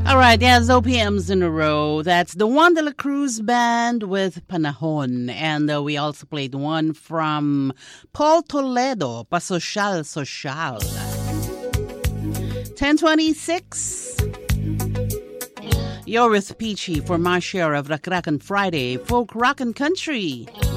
All right, there's OPMs in a row. That's the Juan de la Cruz Band with Panahon. And we also played one from Paul Toledo, Pa Social Social. 10:26. You're with Peachy for my share of Rock Rockin' Friday, Folk Rockin' Country.